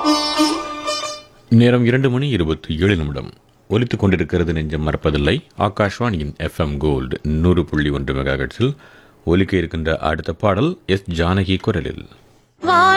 நேரம் 2:27 ஒலித்துக் கொண்டிருக்கிறது. நெஞ்சம் மறப்பதில்லை. ஆகாஷ்வாணியின் FM கோல்டு 100.1 மெகாஹெர்ட்ஸில் ஒலிக்க இருக்கின்ற அடுத்த பாடல் எஸ். ஜானகி குரலில்.